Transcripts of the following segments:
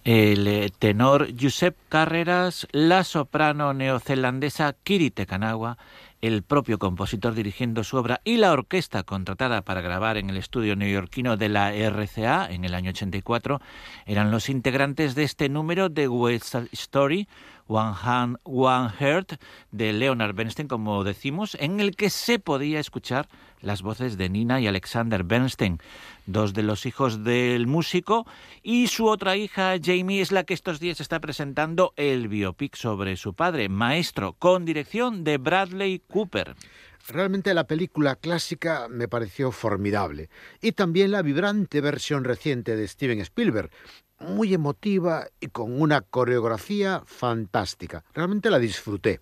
el tenor Josep Carreras, la soprano neozelandesa Kiri Te Kanawa, el propio compositor dirigiendo su obra y la orquesta contratada para grabar en el estudio neoyorquino de la RCA en el año 84 eran los integrantes de este número de West Side Story, One Hand, One Heart, de Leonard Bernstein, como decimos, en el que se podía escuchar las voces de Nina y Alexander Bernstein, dos de los hijos del músico, y su otra hija, Jamie, es la que estos días está presentando el biopic sobre su padre, Maestro, con dirección de Bradley Cooper. Realmente la película clásica me pareció formidable, y también la vibrante versión reciente de Steven Spielberg, muy emotiva y con una coreografía fantástica. Realmente la disfruté.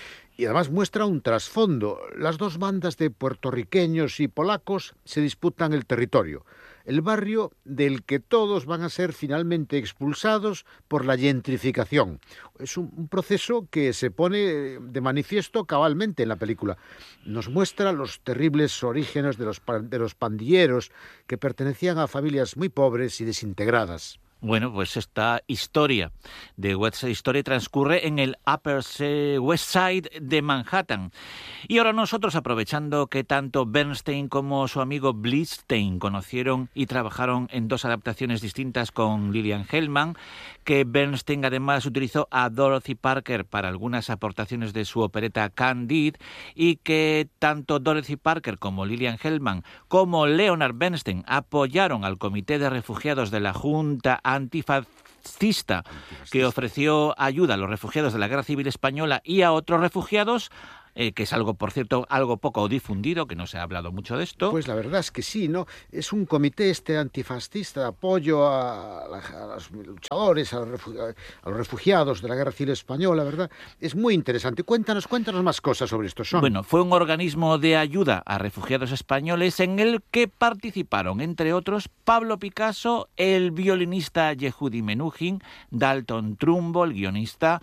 Y además muestra un trasfondo. Las dos bandas de puertorriqueños y polacos se disputan el territorio, el barrio del que todos van a ser finalmente expulsados por la gentrificación. Es un proceso que se pone de manifiesto cabalmente en la película. Nos muestra los terribles orígenes de los pandilleros que pertenecían a familias muy pobres y desintegradas. Bueno, pues esta historia de West Side Story transcurre en el Upper West Side de Manhattan. Y ahora nosotros, aprovechando que tanto Bernstein como su amigo Blitzstein conocieron y trabajaron en dos adaptaciones distintas con Lillian Hellman, que Bernstein además utilizó a Dorothy Parker para algunas aportaciones de su opereta Candide, y que tanto Dorothy Parker como Lillian Hellman como Leonard Bernstein apoyaron al Comité de Refugiados de la Junta Antifascista, que ofreció ayuda a los refugiados de la Guerra Civil Española y a otros refugiados, que es algo, por cierto, algo poco difundido, que no se ha hablado mucho de esto. Pues la verdad es que sí, ¿no? Es un comité antifascista de apoyo a los luchadores, a los refugiados de la Guerra Civil Española, ¿verdad? Es muy interesante. Cuéntanos más cosas sobre esto, Sean. Bueno, fue un organismo de ayuda a refugiados españoles en el que participaron, entre otros, Pablo Picasso, el violinista Yehudi Menuhin, Dalton Trumbo, el guionista,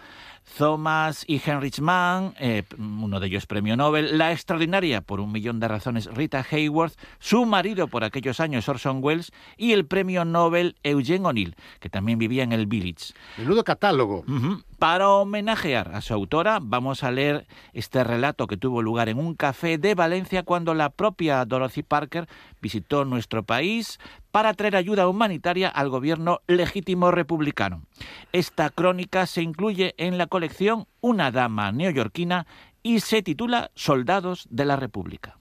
Thomas y Heinrich Mann, uno de ellos premio Nobel, la extraordinaria por 1.000.000 de razones Rita Hayworth, su marido por aquellos años Orson Welles y el premio Nobel Eugene O'Neill, que también vivía en el Village. Menudo catálogo. Para homenajear a su autora, vamos a leer este relato que tuvo lugar en un café de Valencia cuando la propia Dorothy Parker visitó nuestro país para traer ayuda humanitaria al gobierno legítimo republicano. Esta crónica se incluye en la colección Una dama neoyorquina y se titula Soldados de la República.